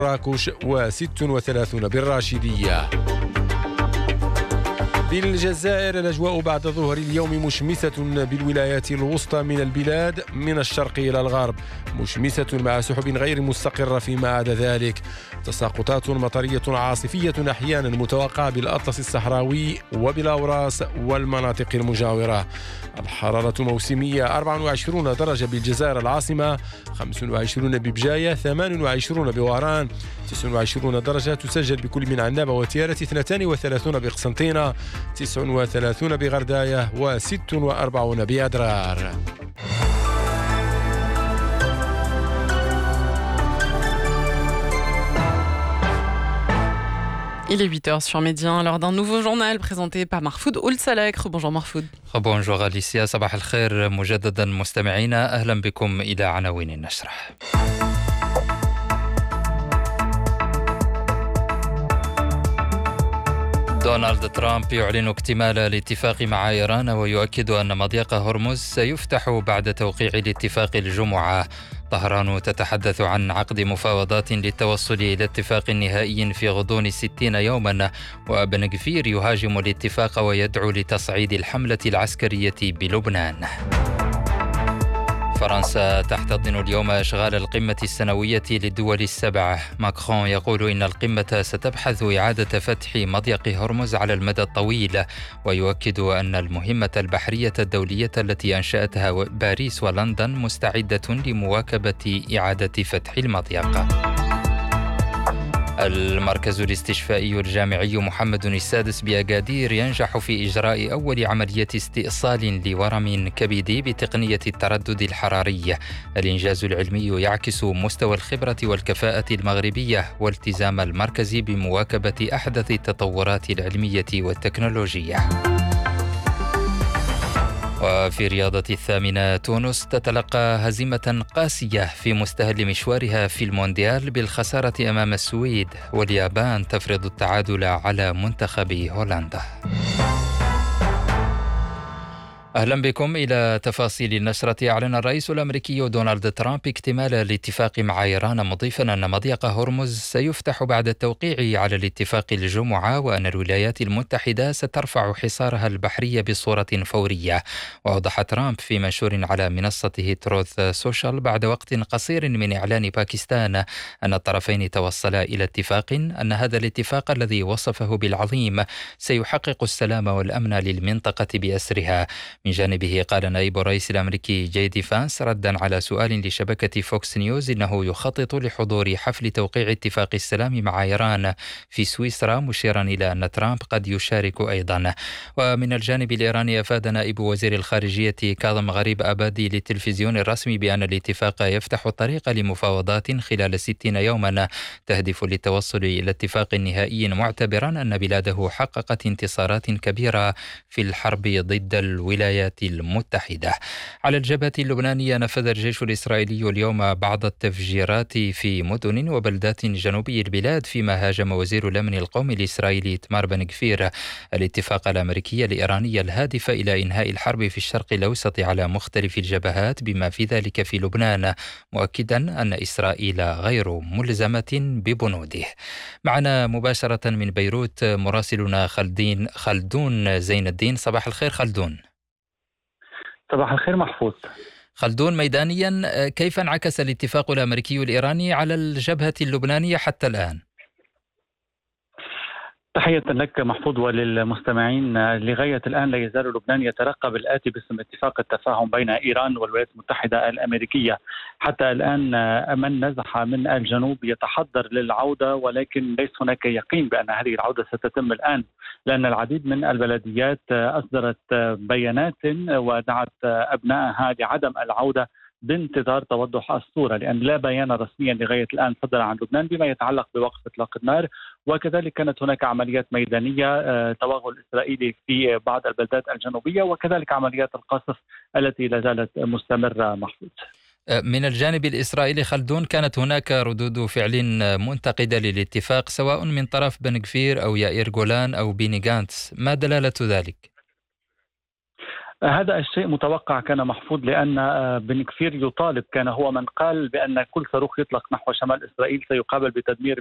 مراكش و36 بالراشدية. في الجزائر الأجواء بعد ظهر اليوم مشمسة بالولايات الوسطى من البلاد من الشرق إلى الغرب، مشمسة مع سحب غير مستقرة فيما عدا ذلك. تساقطات مطرية عاصفية أحيانا متوقعة بالأطلس الصحراوي وبالأوراس والمناطق المجاورة. الحرارة موسمية 24 درجة بالجزائر العاصمة، 25 ببجاية، 28 بوهران، 29 درجة تسجل بكل من عنابة وتيارة، 32 بقسنطينة، 39 بغرداية، و46 بأدرار. Il est 8h sur Média, lors d'un nouveau journal présenté par Mahfoud Ould-Salek. Bonjour Mahfoud. Bonjour Alicia, صباح الخير مجددا مستمعينا، أهلا بكم إلى عناوين النشرة. دونالد ترامب يعلن اكتمال الاتفاق مع إيران ويؤكد أن مضيق هرمز سيفتح بعد توقيع الاتفاق الجمعة. طهران تتحدث عن عقد مفاوضات للتوصل إلى اتفاق نهائي في غضون 60 يوما، وبن غفير يهاجم الاتفاق ويدعو لتصعيد الحملة العسكرية بلبنان. فرنسا تحتضن اليوم إشغال القمة السنوية للدول السبع. ماكرون يقول إن القمة ستبحث إعادة فتح مضيق هرمز على المدى الطويل، ويؤكد أن المهمة البحرية الدولية التي أنشأتها باريس ولندن مستعدة لمواكبة إعادة فتح المضيق. المركز الاستشفائي الجامعي محمد السادس بأكادير ينجح في إجراء أول عملية استئصال لورم كبدي بتقنية التردد الحراري. الإنجاز العلمي يعكس مستوى الخبرة والكفاءة المغربية والتزام المركز بمواكبة أحدث التطورات العلمية والتكنولوجية. وفي رياضة الثامنة، تونس تتلقى هزيمة قاسية في مستهل مشوارها في المونديال بالخسارة أمام السويد، واليابان تفرض التعادل على منتخب هولندا. أهلا بكم إلى تفاصيل النشرة. أعلن الرئيس الأمريكي دونالد ترامب اكتمال الاتفاق مع إيران، مضيفا أن مضيق هرمز سيفتح بعد التوقيع على الاتفاق الجمعة، وأن الولايات المتحدة سترفع حصارها البحري بصورة فورية. وأوضح ترامب في منشور على منصته تروث سوشيال بعد وقت قصير من إعلان باكستان أن الطرفين توصلا إلى اتفاق أن هذا الاتفاق الذي وصفه بالعظيم سيحقق السلام والأمن للمنطقة بأسرها. من جانبه قال نائب الرئيس الأمريكي جي دي فانس ردا على سؤال لشبكة فوكس نيوز إنه يخطط لحضور حفل توقيع اتفاق السلام مع إيران في سويسرا، مشيرا إلى أن ترامب قد يشارك أيضا. ومن الجانب الإيراني أفاد نائب وزير الخارجية كاظم غريب أبادي للتلفزيون الرسمي بأن الاتفاق يفتح الطريق لمفاوضات خلال 60 يوما تهدف للتوصل إلى اتفاق نهائي، معتبرا أن بلاده حققت انتصارات كبيرة في الحرب ضد الولايات المتحدة. على الجبهة اللبنانية، نفذ الجيش الإسرائيلي اليوم بعض التفجيرات في مدن وبلدات جنوبي البلاد، فيما هاجم وزير الأمن القومي الإسرائيلي إتمار بن غفير الاتفاق الأمريكي الإيراني الهادف إلى إنهاء الحرب في الشرق الأوسط على مختلف الجبهات بما في ذلك في لبنان، مؤكدا أن إسرائيل غير ملزمة ببنوده. معنا مباشرة من بيروت مراسلنا خلدون زين الدين. صباح الخير خلدون. صباح الخير محفوظ. خلدون، ميدانيا كيف انعكس الاتفاق الأمريكي الإيراني على الجبهة اللبنانية حتى الآن؟ تحية لك محفوظ وللمستمعين. لغاية الآن لا يزال لبنان يترقب الآتي باسم اتفاق التفاهم بين إيران والولايات المتحدة الأمريكية. حتى الآن من نزح من الجنوب يتحضر للعودة، ولكن ليس هناك يقين بأن هذه العودة ستتم الآن، لأن العديد من البلديات أصدرت بيانات ودعت أبنائها لعدم العودة بانتظار توضح الصورة، لأن لا بيان رسميا لغاية الآن صدر عن لبنان بما يتعلق بوقف إطلاق النار. وكذلك كانت هناك عمليات ميدانية، توغل إسرائيلي في بعض البلدات الجنوبية، وكذلك عمليات القصف التي لا زالت مستمرة محفوظ. من الجانب الإسرائيلي خلدون، كانت هناك ردود فعل منتقدة للاتفاق سواء من طرف بن غفير أو يائير جولان أو بيني غانتس، ما دلالة ذلك؟ هذا الشيء متوقع كان محفوظ، لأن بن كفير يطالب، كان هو من قال بأن كل صاروخ يطلق نحو شمال إسرائيل سيقابل بتدمير